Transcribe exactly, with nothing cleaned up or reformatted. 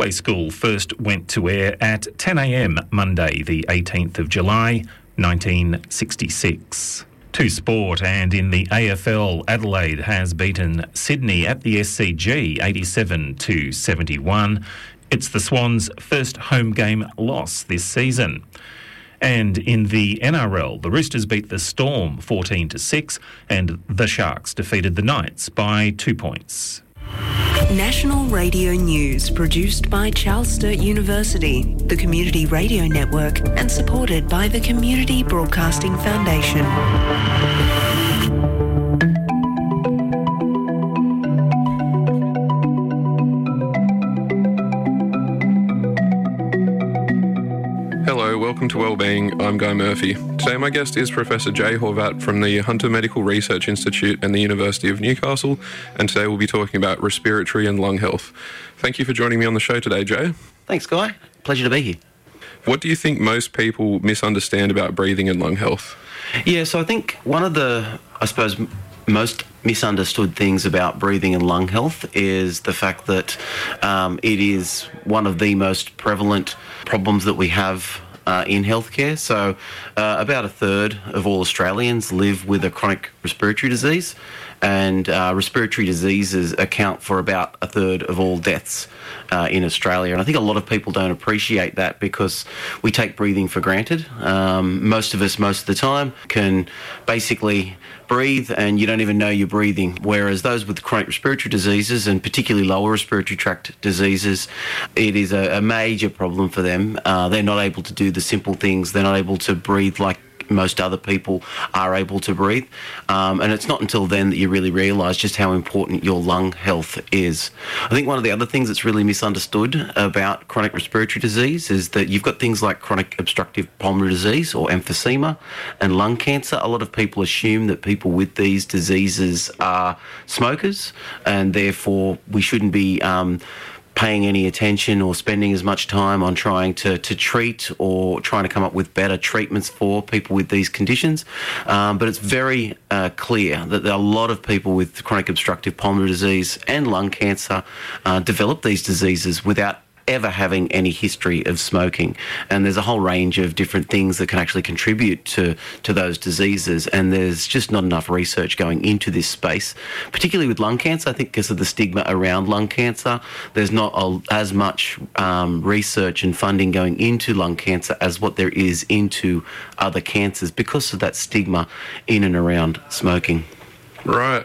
Pathway School first went to air at ten a m Monday, the eighteenth of July, nineteen sixty-six. To sport, and in the A F L, Adelaide has beaten Sydney at the S C G eighty-seven to seventy-one. It's the Swans' first home game loss this season. And in the N R L, the Roosters beat the Storm fourteen to six, and the Sharks defeated the Knights by two points. National Radio News, produced by Charles Sturt University, the Community Radio Network, and supported by the Community Broadcasting Foundation. Hello, welcome to Wellbeing. I'm Guy Murphy. Today my guest is Professor Jay Horvat from the Hunter Medical Research Institute and the University of Newcastle, and today we'll be talking about respiratory and lung health. Thank you for joining me on the show today, Jay. Thanks, Guy. Pleasure to be here. What do you think most people misunderstand about breathing and lung health? Yeah, so I think one of the, I suppose, most misunderstood things about breathing and lung health is the fact that um, it is one of the most prevalent problems that we have uh, in healthcare. So uh, about a third of all Australians live with a chronic respiratory disease, and uh, respiratory diseases account for about a third of all deaths uh, in Australia. And I think a lot of people don't appreciate that because we take breathing for granted. Um, most of us, most of the time, can basically breathe and you don't even know you're breathing, whereas those with chronic respiratory diseases, and particularly lower respiratory tract diseases, it is a, a major problem for them. Uh, they're not able to do the simple things. They're not able to breathe like most other people are able to breathe. Um, and it's not until then that you really realise just how important your lung health is. I think one of the other things that's really misunderstood about chronic respiratory disease is that you've got things like chronic obstructive pulmonary disease, or emphysema, and lung cancer. A lot of people assume that people with these diseases are smokers, and therefore we shouldn't be um, paying any attention or spending as much time on trying to, to treat or trying to come up with better treatments for people with these conditions. Um, but it's very uh, clear that a lot of people with chronic obstructive pulmonary disease and lung cancer uh, develop these diseases without ever having any history of smoking. And there's a whole range of different things that can actually contribute to, to those diseases, and there's just not enough research going into this space, particularly with lung cancer. I think because of the stigma around lung cancer, there's not a, as much um, research and funding going into lung cancer as what there is into other cancers because of that stigma in and around smoking. Right.